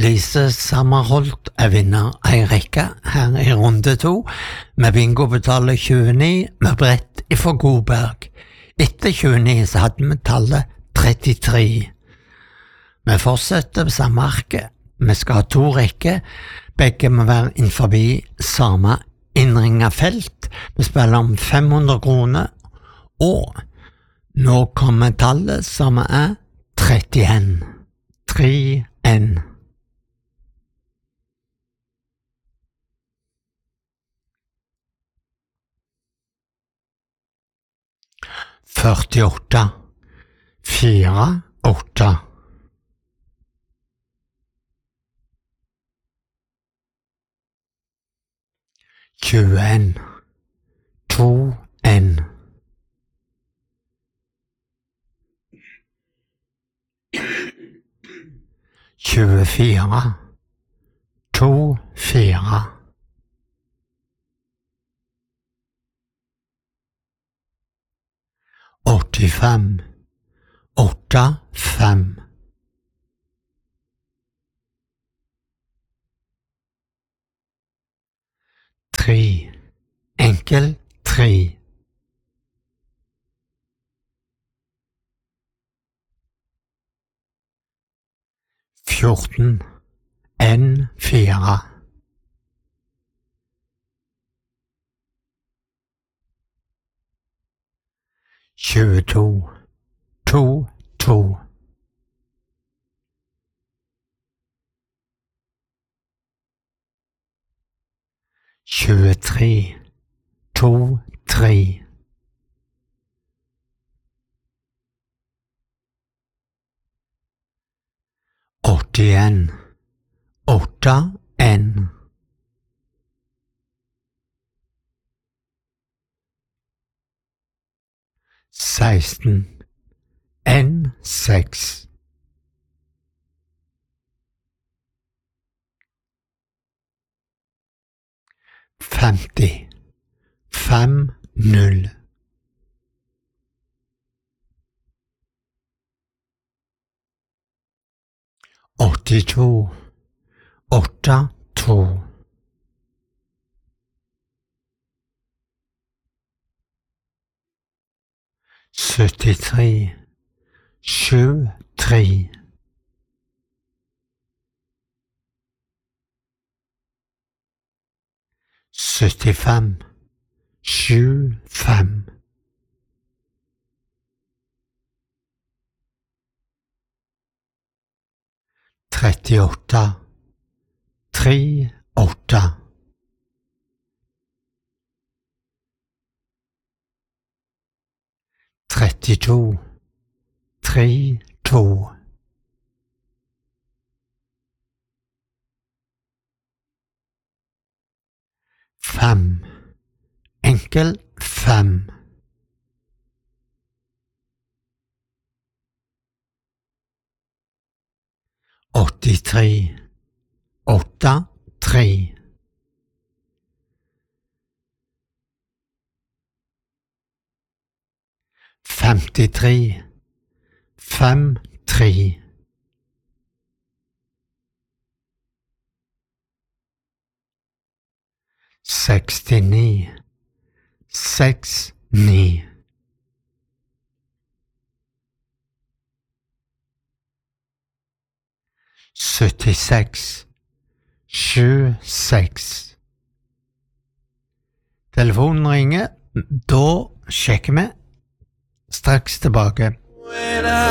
Lise Sammerholt er vinner ei rekke her i runde 2, med bingo betaler 29 med brett ifra Godberg. Etter 29 så hadde vi tallet 33. Vi fortsetter på samme arket. Vi skal ha 2 rekker, begge må være innenfor samme innringet felt. Vi spiller om 500 kroner, og nå kommer tallet som er 31. 3-1. 48, 4, 8. 21, 2, 1. 24, 2, 4. 85, 8, 5. 3, enkel 3. 14, 1, 4. 22, 2, 2. 23, 2, 3. 81, 8, 1. 16, 1, 6. 50, 5, 0. 82, 8, 2. 73, 7, 3. 75, 7, 5. 38, 3, 8. 32, 3, 2. 5, enkel 5. 83, 8, 3. 53, 5, 3. 69, 6, 9. 76, 7, 6. Telefonen ringer, da sjekker vi. Straks tilbake.